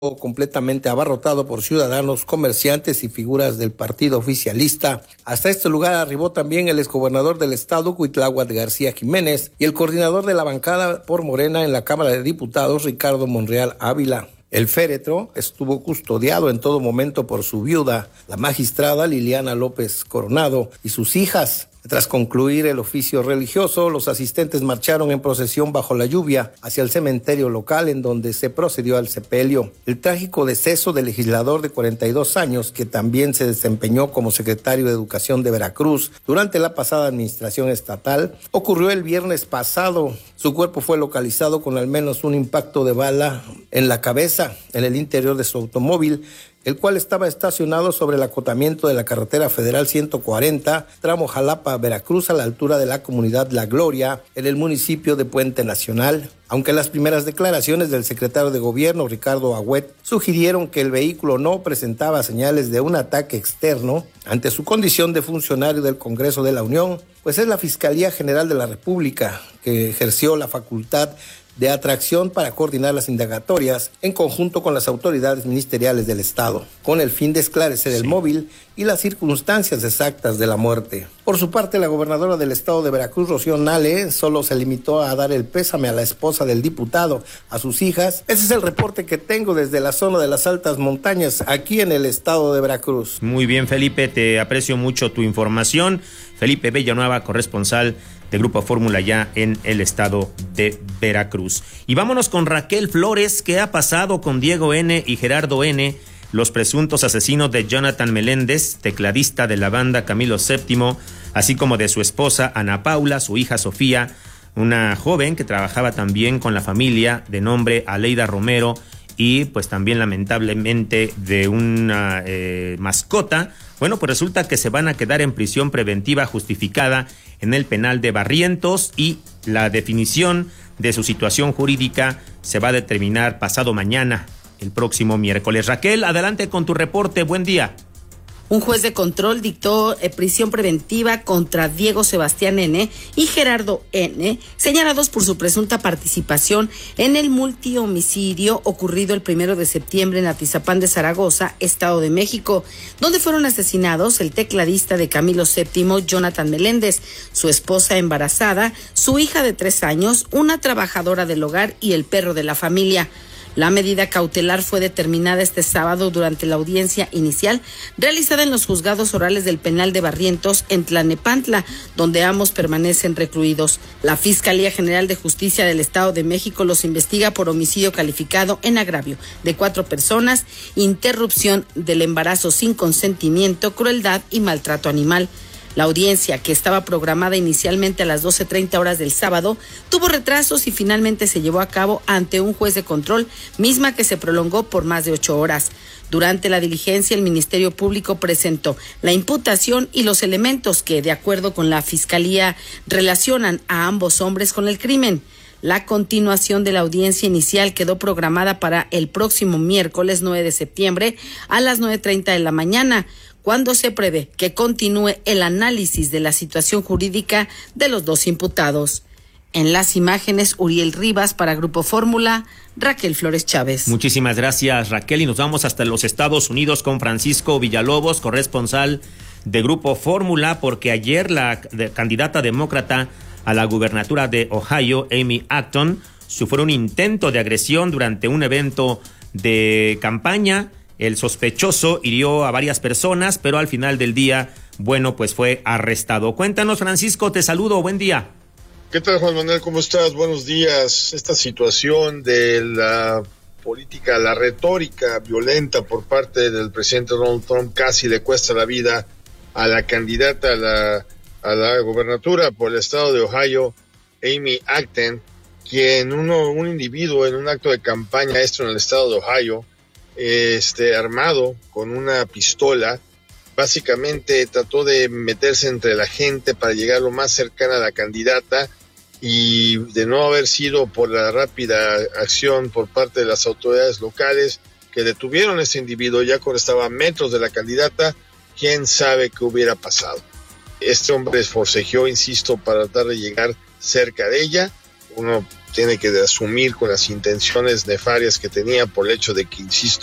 completamente abarrotado por ciudadanos, comerciantes y figuras del partido oficialista. Hasta este lugar arribó también el exgobernador del estado, Cuitláhuac García Jiménez, y el coordinador de la bancada por Morena en la Cámara de Diputados, Ricardo Monreal Ávila. El féretro estuvo custodiado en todo momento por su viuda, la magistrada Liliana López Coronado, y sus hijas. Tras concluir el oficio religioso, los asistentes marcharon en procesión bajo la lluvia hacia el cementerio local, en donde se procedió al sepelio. El trágico deceso del legislador de 42 años, que también se desempeñó como secretario de Educación de Veracruz durante la pasada administración estatal, ocurrió el viernes pasado. Su cuerpo fue localizado con al menos un impacto de bala en la cabeza, en el interior de su automóvil, el cual estaba estacionado sobre el acotamiento de la carretera federal 140, tramo Jalapa-Veracruz, a la altura de la comunidad La Gloria, en el municipio de Puente Nacional. Aunque las primeras declaraciones del secretario de Gobierno, Ricardo Agüet, sugirieron que el vehículo no presentaba señales de un ataque externo, ante su condición de funcionario del Congreso de la Unión, pues es la Fiscalía General de la República que ejerció la facultad de atracción para coordinar las indagatorias en conjunto con las autoridades ministeriales del Estado, con el fin de esclarecer el móvil y las circunstancias exactas de la muerte. Por su parte, la gobernadora del Estado de Veracruz, Rocío Nale, solo se limitó a dar el pésame a la esposa del diputado, a sus hijas. Ese es el reporte que tengo desde la zona de las altas montañas, aquí en el Estado de Veracruz. Muy bien, Felipe, te aprecio mucho tu información. Felipe Villanueva, corresponsal de Grupo Fórmula ya en el estado de Veracruz. Y vámonos con Raquel Flores. ¿Qué ha pasado con Diego N. y Gerardo N., los presuntos asesinos de Jonathan Meléndez, tecladista de la banda Camilo VII, así como de su esposa Ana Paula, su hija Sofía, una joven que trabajaba también con la familia de nombre Aleida Romero, y pues también lamentablemente de una mascota? Bueno, pues resulta que se van a quedar en prisión preventiva justificada en el penal de Barrientos, y la definición de su situación jurídica se va a determinar pasado mañana, el próximo miércoles. Raquel, adelante con tu reporte. Buen día. Un juez de control dictó prisión preventiva contra Diego Sebastián N. y Gerardo N., señalados por su presunta participación en el multihomicidio ocurrido el 1 de septiembre en Atizapán de Zaragoza, Estado de México, donde fueron asesinados el tecladista de Camilo VII, Jonathan Meléndez, su esposa embarazada, su hija de 3 años, una trabajadora del hogar y el perro de la familia. La medida cautelar fue determinada este sábado durante la audiencia inicial realizada en los juzgados orales del penal de Barrientos en Tlalnepantla, donde ambos permanecen recluidos. La Fiscalía General de Justicia del Estado de México los investiga por homicidio calificado en agravio de 4 personas, interrupción del embarazo sin consentimiento, crueldad y maltrato animal. La audiencia, que estaba programada inicialmente a las 12:30 horas del sábado, tuvo retrasos y finalmente se llevó a cabo ante un juez de control, misma que se prolongó por más de 8 horas. Durante la diligencia, el Ministerio Público presentó la imputación y los elementos que, de acuerdo con la Fiscalía, relacionan a ambos hombres con el crimen. La continuación de la audiencia inicial quedó programada para el próximo miércoles 9 de septiembre a las 9:30 de la mañana, cuando se prevé que continúe el análisis de la situación jurídica de los 2 imputados. En las imágenes, Uriel Rivas para Grupo Fórmula, Raquel Flores Chávez. Muchísimas gracias, Raquel, y nos vamos hasta los Estados Unidos con Francisco Villalobos, corresponsal de Grupo Fórmula, porque ayer la candidata demócrata a la gubernatura de Ohio, Amy Acton, sufrió un intento de agresión durante un evento de campaña. El sospechoso hirió a varias personas, pero al final del día, bueno, pues fue arrestado. Cuéntanos, Francisco, te saludo, buen día. ¿Qué tal, Juan Manuel? ¿Cómo estás? Buenos días. Esta situación de la política, la retórica violenta por parte del presidente Donald Trump casi le cuesta la vida a la candidata a la gobernatura por el estado de Ohio, Amy Acton, quien un individuo en un acto de campaña en el estado de Ohio, armado con una pistola, básicamente trató de meterse entre la gente para llegar lo más cercana a la candidata, y de no haber sido por la rápida acción por parte de las autoridades locales que detuvieron a ese individuo ya cuando estaba a metros de la candidata, quién sabe qué hubiera pasado. Este hombre forcejeó, insisto, para tratar de llegar cerca de ella. Uno tiene que asumir con las intenciones nefarias que tenía por el hecho de que, insisto,